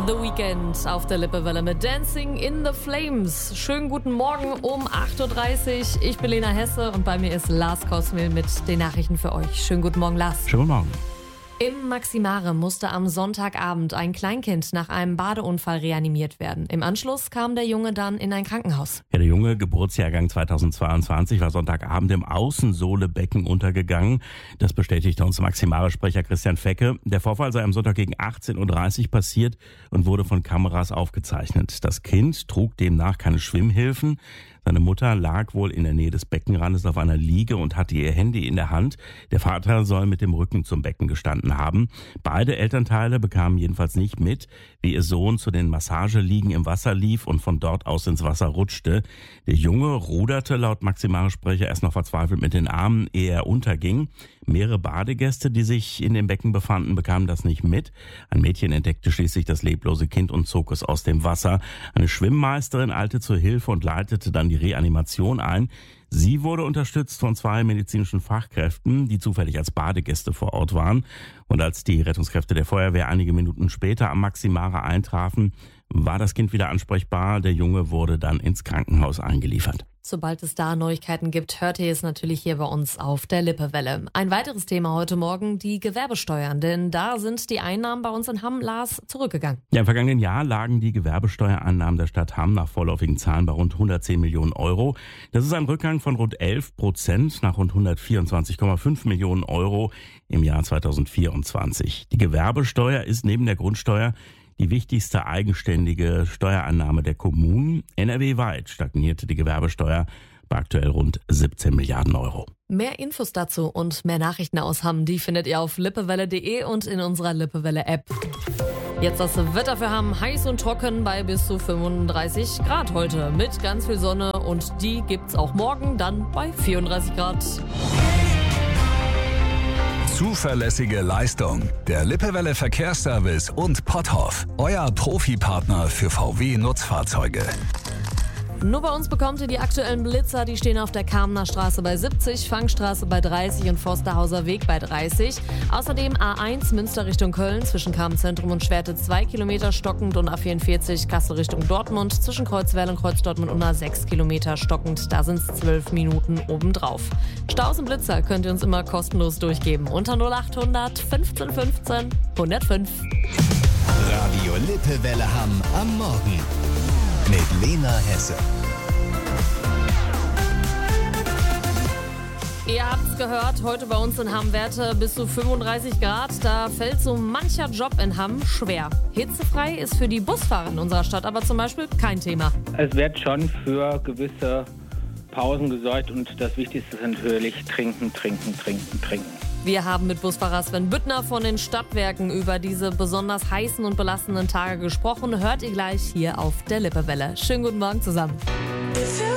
The Weeknd auf der Lippewelle mit Dancing in the Flames. Schönen guten Morgen um 8.30 Uhr. Ich bin Lena Hesse und bei mir ist Lars Kosmil mit den Nachrichten für euch. Schönen guten Morgen, Lars. Schönen guten Morgen. Im Maximare musste am Sonntagabend ein Kleinkind nach einem Badeunfall reanimiert werden. Im Anschluss kam der Junge dann in ein Krankenhaus. Ja, der Junge, Geburtsjahrgang 2022, war Sonntagabend im Außensohlebecken untergegangen. Das bestätigte uns Maximare-Sprecher Christian Fecke. Der Vorfall sei am Sonntag gegen 18.30 Uhr passiert und wurde von Kameras aufgezeichnet. Das Kind trug demnach keine Schwimmhilfen. Seine Mutter lag wohl in der Nähe des Beckenrandes auf einer Liege und hatte ihr Handy in der Hand. Der Vater soll mit dem Rücken zum Becken gestanden haben. Beide Elternteile bekamen jedenfalls nicht mit, wie ihr Sohn zu den Massageliegen im Wasser lief und von dort aus ins Wasser rutschte. Der Junge ruderte laut Maximare-Sprecher erst noch verzweifelt mit den Armen, ehe er unterging. Mehrere Badegäste, die sich in dem Becken befanden, bekamen das nicht mit. Ein Mädchen entdeckte schließlich das leblose Kind und zog es aus dem Wasser. Eine Schwimmmeisterin eilte zur Hilfe und leitete dann die Reanimation ein. Sie wurde unterstützt von 2 medizinischen Fachkräften, die zufällig als Badegäste vor Ort waren. Und als die Rettungskräfte der Feuerwehr einige Minuten später am Maximare eintrafen, war das Kind wieder ansprechbar. Der Junge wurde dann ins Krankenhaus eingeliefert. Sobald es da Neuigkeiten gibt, hört ihr es natürlich hier bei uns auf der Lippewelle. Ein weiteres Thema heute Morgen, die Gewerbesteuern. Denn da sind die Einnahmen bei uns in Hamm, Lars, zurückgegangen. Ja, im vergangenen Jahr lagen die Gewerbesteuereinnahmen der Stadt Hamm nach vorläufigen Zahlen bei rund 110 Millionen Euro. Das ist ein Rückgang von rund 11% nach rund 124,5 Millionen Euro im Jahr 2024. Die Gewerbesteuer ist neben der Grundsteuer die wichtigste eigenständige Steuereinnahme der Kommunen. NRW-weit stagnierte die Gewerbesteuer bei aktuell rund 17 Milliarden Euro. Mehr Infos dazu und mehr Nachrichten aus Hamm, die findet ihr auf lippewelle.de und in unserer Lippewelle-App. Jetzt das Wetter für Hamm, heiß und trocken bei bis zu 35 Grad heute mit ganz viel Sonne und die gibt's auch morgen dann bei 34 Grad. Zuverlässige Leistung. Der Lippewelle Verkehrsservice und Potthoff. Euer Profipartner für VW-Nutzfahrzeuge. Nur bei uns bekommt ihr die aktuellen Blitzer, die stehen auf der Kamener Straße bei 70, Fangstraße bei 30 und Forsterhauser Weg bei 30. Außerdem A1 Münster Richtung Köln zwischen Kamenzentrum und Schwerte 2 Kilometer stockend und A44 Kassel Richtung Dortmund zwischen Kreuzwerl und Kreuzdortmund unter 6 Kilometer stockend. Da sind es 12 Minuten obendrauf. Staus und Blitzer könnt ihr uns immer kostenlos durchgeben unter 0800 15 15 105. Radio Lippewelle Hamm am Morgen. Mit Lena Hesse. Ihr habt's gehört, heute bei uns in Hamm Werte bis zu 35 Grad. Da fällt so mancher Job in Hamm schwer. Hitzefrei ist für die Busfahrer in unserer Stadt aber zum Beispiel kein Thema. Es wird schon für gewisse Pausen gesorgt und das Wichtigste ist natürlich trinken. Wir haben mit Busfahrer Sven Büttner von den Stadtwerken über diese besonders heißen und belastenden Tage gesprochen. Hört ihr gleich hier auf der Lippewelle. Schönen guten Morgen zusammen.